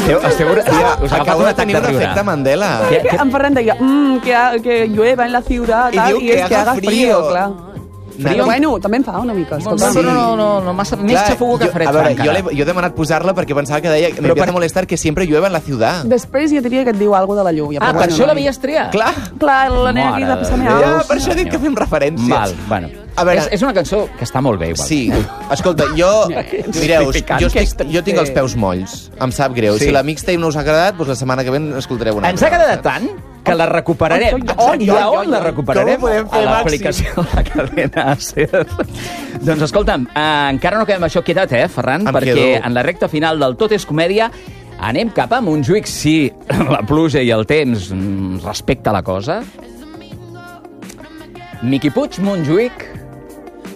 Us acabo de tenir un efecte Mandela. En Ferran deia que llueva en la ciutat i és que haga frío, clar. Però bueno, també em fa una mica. No, massa més xafugo que fred. A veure, jo he demanat posar-la perquè pensava que deia me empieza a molestar que siempre llueva en la ciutat. Després jo diria que et diu alguna de la lluvia. Per això l'havies triat? Clar, la nena aquí de passar-me aus. Per això dic que fem referències. Val, bueno. A veure, és una cançó que està molt bé, igual. Sí. Escolta, mireu, jo tinc els peus molls. Em sap greu. Si la mixtape no us ha agradat, doncs la setmana que ve n'escoltareu una altra. Ens ha agradat tant que la recuperarem. I on la recuperarem? A l'aplicació de la cadena SER. Doncs escolta'm, encara no quedem això quedat, Ferran? Perquè en la recta final del Tot és Comèdia anem cap a Montjuïc, si la pluja i el temps respecta la cosa. Miqui Puig, Montjuïc,